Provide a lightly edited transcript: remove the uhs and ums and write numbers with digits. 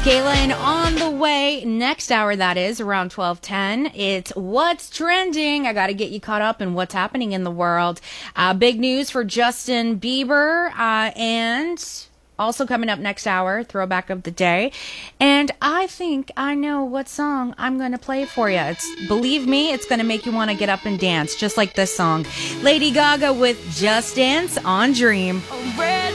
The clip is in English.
Kayla, and on the way next hour, that is around 12:10, it's What's Trending. I got to get you caught up in what's happening in the world. Big news for Justin Bieber, and also coming up next hour, throwback of the day. And I think I know what song I'm going to play for you. Believe me, it's going to make you want to get up and dance, just like this song. Lady Gaga with Just Dance on Dream.